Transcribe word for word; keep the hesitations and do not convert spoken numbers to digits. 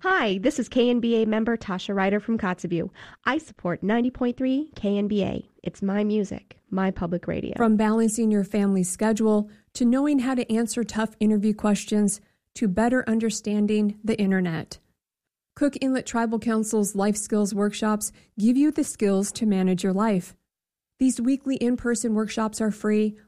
Hi, this is K N B A member Tasha Ryder from Kotzebue. I support ninety point three K N B A. It's my music, my public radio. From balancing your family's schedule to knowing how to answer tough interview questions to better understanding the internet. Cook Inlet Tribal Council's Life Skills Workshops give you the skills to manage your life. These weekly in-person workshops are free,